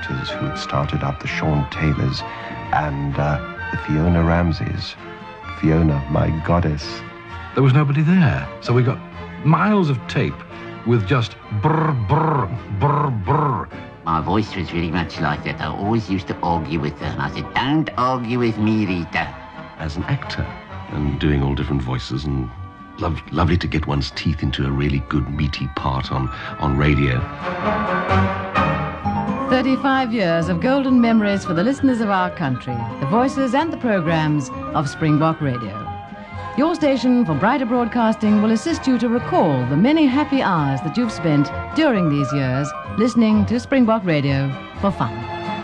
actors who had started up, the Sean Taylors and the Fiona Ramseys. Fiona, my goddess. There was nobody there, so we got miles of tape with just brr, brr, brr, brr. My voice was very much like that. I always used to argue with her, and I said, "Don't argue with me, Rita." As an actor and doing all different voices, and lovely to get one's teeth into a really good meaty part on radio. 35 years of golden memories for the listeners of our country, the voices and the programs of Springbok Radio. Your station for brighter broadcasting will assist you to recall the many happy hours that you've spent during these years listening to Springbok Radio for fun.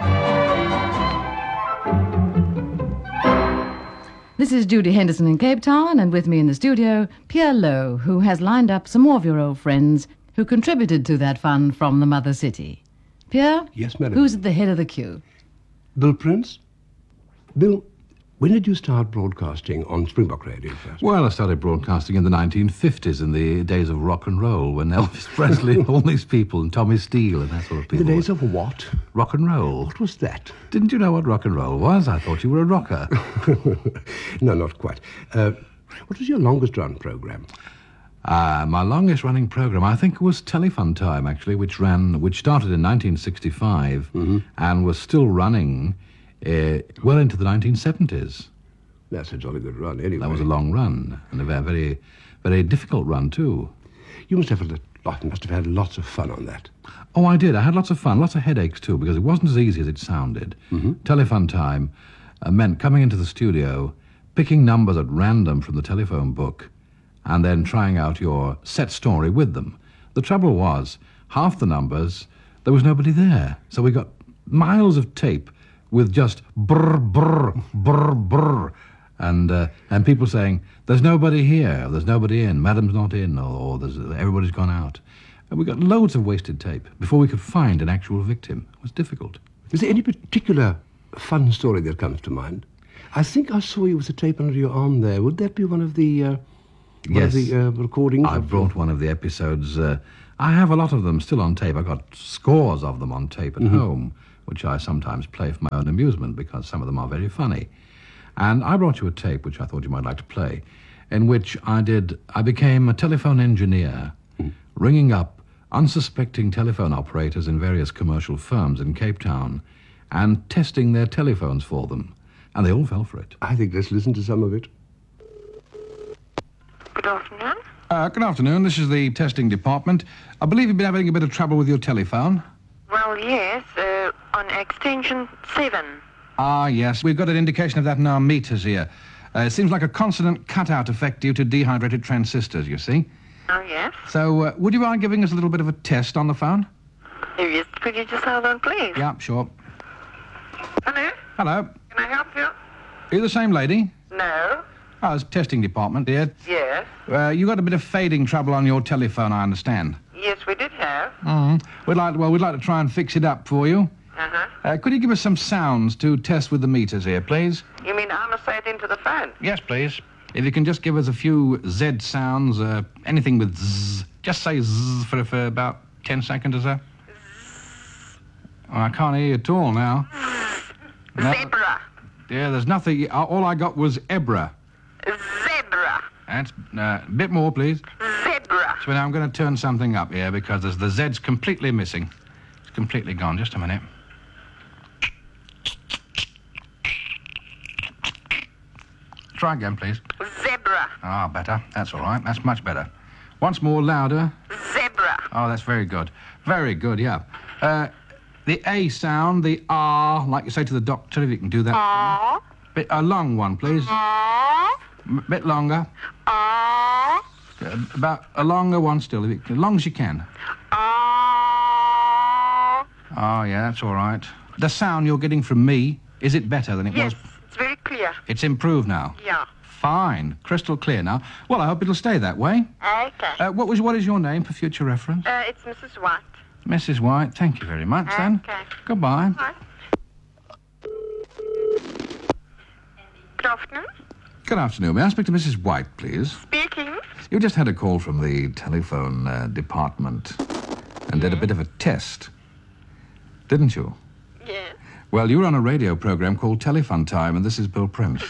This is Judy Henderson in Cape Town, and with me in the studio, Pierre Lowe, who has lined up some more of your old friends who contributed to that fun from the mother city. Pierre? Yes, madam. Who's at the head of the queue? Bill Prince? Bill, when did you start broadcasting on Springbok Radio first? Well, I started broadcasting in the 1950s, in the days of rock and roll, when Elvis Presley and all these people, and Tommy Steele and that sort of people. The days of what? Rock and roll. What was that? Didn't you know what rock and roll was? I thought you were a rocker. No, not quite. What was your longest-run program? My longest-running program, I think, was Telefon Time, actually, which started in 1965 and was still running well into the 1970s. That's a jolly good run, anyway. That was a long run, and a very, very difficult run, too. You must have had lots of fun on that. Oh, I did. I had lots of fun, lots of headaches, too, because it wasn't as easy as it sounded. Telefon Time meant coming into the studio, picking numbers at random from the telephone book, and then trying out your set story with them. The trouble was, half the numbers, there was nobody there. So we got miles of tape with just brr, brr, brr, brr, and people saying, "There's nobody here, there's nobody in, madam's not in, or everybody's gone out." And we got loads of wasted tape before we could find an actual victim. It was difficult. Is there any particular fun story that comes to mind? I think I saw you with a tape under your arm there. Would that be one of the... Yes, recordings? I brought one of the episodes. I have a lot of them still on tape. I've got scores of them on tape at home, which I sometimes play for my own amusement because some of them are very funny. And I brought you a tape, which I thought you might like to play, in which I became a telephone engineer, ringing up unsuspecting telephone operators in various commercial firms in Cape Town and testing their telephones for them. And they all fell for it. I think let's listen to some of it. Good afternoon. Good afternoon. This is the testing department. I believe you've been having a bit of trouble with your telephone. Well, yes, on extension 7. Ah, yes. We've got an indication of that in our meters here. It seems like a consonant cutout effect due to dehydrated transistors, you see. Oh, yes? So, would you mind giving us a little bit of a test on the phone? Yes, could you just hold on, please? Yeah, sure. Hello? Hello. Can I help you? Are you the same lady? No. Oh, it's testing department, dear. Yes. You got a bit of fading trouble on your telephone, I understand. Yes, we did have. We'd like to try and fix it up for you. Could you give us some sounds to test with the meters here, please? You mean I must say it into the phone? Yes, please. If you can just give us a few Z sounds, anything with Z. Just say Z for about 10 seconds or so. Oh, I can't hear you at all now. No. Zebra. Yeah, there's nothing. All I got was Ebra. Zebra. That's a bit more, please. Zebra. So now I'm going to turn something up here because the Z's completely missing. It's completely gone. Just a minute. Try again, please. Zebra. Ah, better. That's all right. That's much better. Once more, louder. Zebra. Oh, that's very good. Very good, yeah. The A sound, the R, like you say to the doctor, if you can do that. A long one, please. Bit longer. About a longer one still, as long as you can. Oh, yeah, that's all right. The sound you're getting from me, is it better than it was? Yes, it's very clear. It's improved now? Yeah. Fine. Crystal clear now. Well, I hope it'll stay that way. Okay. What is your name for future reference? It's Mrs. White. Mrs. White, thank you very much, then. Okay. Goodbye. Bye. Good afternoon. Good afternoon. May I speak to Mrs. White, please? Speaking. You just had a call from the telephone department and did a bit of a test, didn't you? Well, you're on a radio program called Telefun Time, and this is Bill Prince.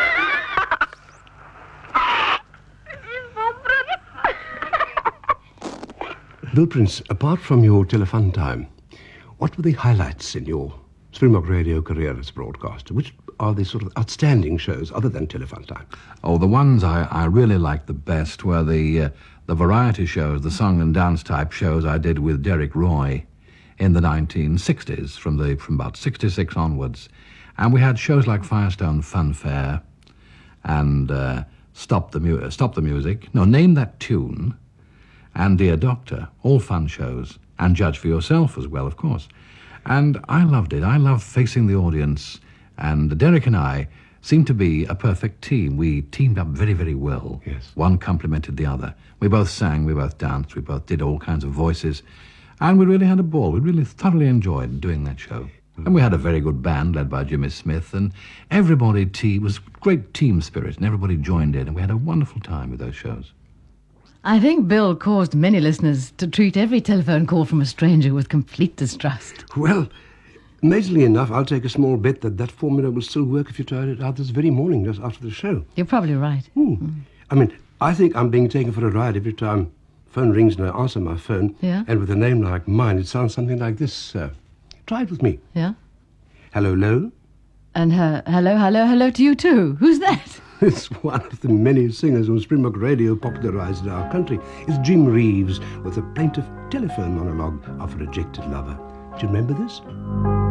Bill Prince, apart from your Telefun Time, what were the highlights in your Springbok Radio career as a broadcaster? Which are the sort of outstanding shows other than Telefun Time? Oh, the ones I really liked the best were the variety shows, the song and dance type shows I did with Derek Roy in the 1960s, from about 66 onwards. And we had shows like Firestone Funfair and Stop the Music, Name That Tune, and Dear Doctor, all fun shows, and Judge for Yourself as well, of course. And I loved it. I loved facing the audience, and Derek and I seemed to be a perfect team. We teamed up very, very well. Yes. One complemented the other. We both sang, we both danced, we both did all kinds of voices, and we really had a ball. We really thoroughly enjoyed doing that show. And we had a very good band led by Jimmy Smith, and everybody was great team spirit, and everybody joined in, and we had a wonderful time with those shows. I think Bill caused many listeners to treat every telephone call from a stranger with complete distrust. Well, amazingly enough, I'll take a small bet that formula will still work if you tried it out this very morning, just after the show. You're probably right. I mean, I think I'm being taken for a ride every time phone rings and I answer my phone. Yeah? And with a name like mine, it sounds something like this. Try it with me. Yeah? Hello, Lo. And hello to you too. Who's that? It's one of the many singers whom Springbok Radio popularised in our country. It's Jim Reeves with a plaintive telephone monologue of a rejected lover. Do you remember this?